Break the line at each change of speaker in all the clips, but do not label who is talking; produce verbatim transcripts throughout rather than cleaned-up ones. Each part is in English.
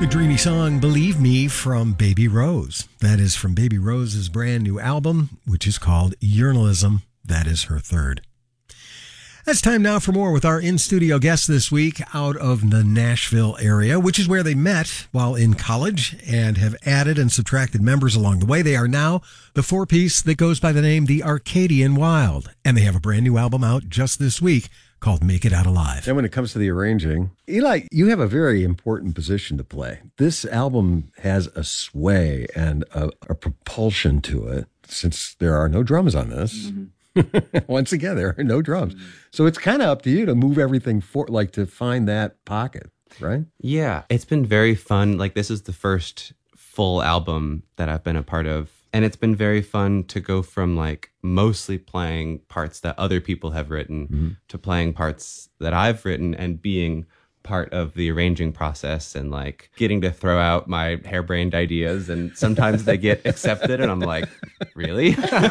The dreamy song Believe Me from Baby Rose. That is from Baby Rose's brand new album, which is called Journalism. That is her third. It's time now for more with our in-studio guest this week out of the Nashville area, which is where they met while in college and have added and subtracted members along the way. They are now the four-piece that goes by the name The Arcadian Wild, and they have a brand new album out just this week called Make It Out Alive.
And when it comes to the arranging, Eli, you have a very important position to play. This album has a sway and a, a propulsion to it, since there are no drums on this. Mm-hmm. Once again, there are no drums. So it's kind of up to you to move everything for, like to find that pocket, right?
Yeah, it's been very fun. Like, this is the first full album that I've been a part of. And it's been very fun to go from like mostly playing parts that other people have written mm-hmm. to playing parts that I've written and being part of the arranging process and like getting to throw out my harebrained ideas, and sometimes they get accepted and I'm like, really?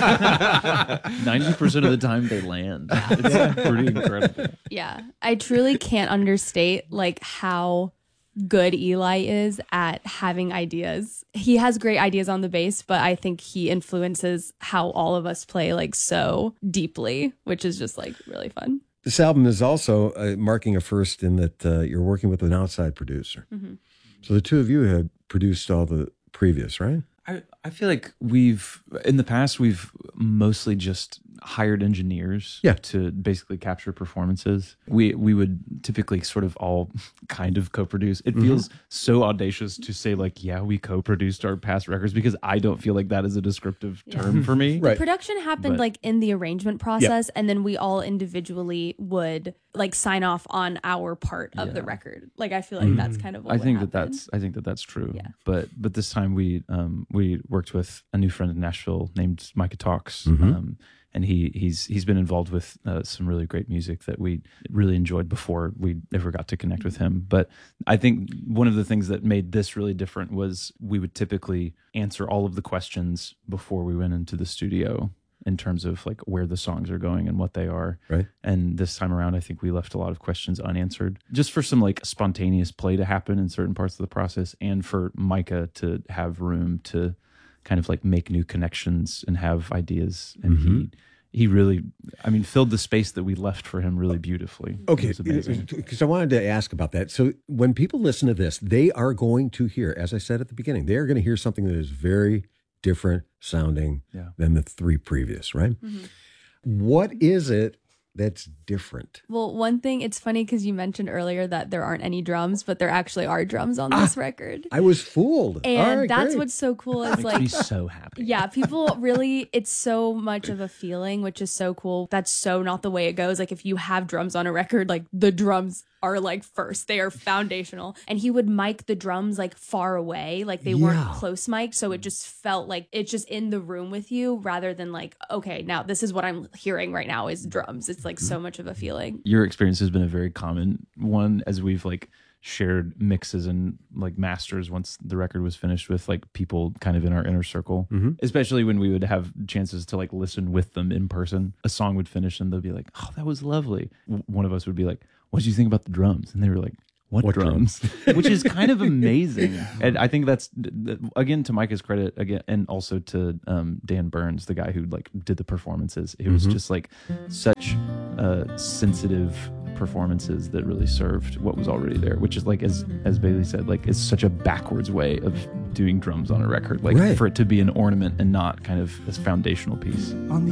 ninety percent of the time they land. It's pretty incredible.
Yeah. I truly can't understate like how good Eli is at having ideas. He has great ideas on the bass, but I think he influences how all of us play like so deeply, which is just like really fun.
This album is also uh, marking a first in that uh, you're working with an outside producer. Mm-hmm. So the two of you had produced all the previous, right?
I, I feel like we've, in the past, we've mostly just hired engineers
yeah.
to basically capture performances. We we would typically sort of all kind of co-produce. It mm-hmm. feels so audacious to say like, yeah, we co-produced our past records, because I don't feel like that is a descriptive yeah. term for me.
Right. Production happened but, like in the arrangement process, yeah. and then we all individually would like sign off on our part of yeah. the record. Like, I feel like mm-hmm. that's kind of what
I think
happened.
that that's I think that that's true.
Yeah.
But but this time we um we worked with a new friend in Nashville named Micah Talks.
Mm-hmm.
Um, And he he's he's been involved with uh, some really great music that we really enjoyed before we ever got to connect with him. But I think one of the things that made this really different was we would typically answer all of the questions before we went into the studio in terms of like where the songs are going and what they are.
Right.
And this time around, I think we left a lot of questions unanswered, just for some like spontaneous play to happen in certain parts of the process, and for Micah to have room to kind of like make new connections and have ideas. And mm-hmm. he he really, I mean, filled the space that we left for him really beautifully.
Okay, because I wanted to ask about that. So when people listen to this, they are going to hear, as I said at the beginning, they are going to hear something that is very different sounding
yeah.
than the three previous, right?
Mm-hmm.
What is it that's different?
Well, one thing, it's funny because you mentioned earlier that there aren't any drums, but there actually are drums on this ah, record.
I was fooled.
And
right,
that's
great.
what's so cool. Is
Makes
like,
me so happy.
Yeah, people really, it's so much of a feeling, which is so cool. That's so not the way it goes. Like, if you have drums on a record, like the drums are like first, they are foundational. And he would mic the drums like far away, like they yeah. weren't close mic'd, so it just felt like it's just in the room with you, rather than like, okay, now this is what I'm hearing right now is drums. It's like so much of a feeling.
Your experience has been a very common one as we've like shared mixes and like masters once the record was finished with like people kind of in our inner circle,
mm-hmm.
especially when we would have chances to like listen with them in person. A song would finish and they'll be like, oh, that was lovely. One of us would be like, what did you think about the drums? And they were like, what, what drums? drums? Which is kind of amazing. And I think that's, again, to Micah's credit, again, and also to um, Dan Burns, the guy who like did the performances. It was mm-hmm. just like such uh, sensitive performances that really served what was already there, which is like, as as Bailey said, like it's such a backwards way of doing drums on a record, like
right.
for it to be an ornament and not kind of this foundational piece.
On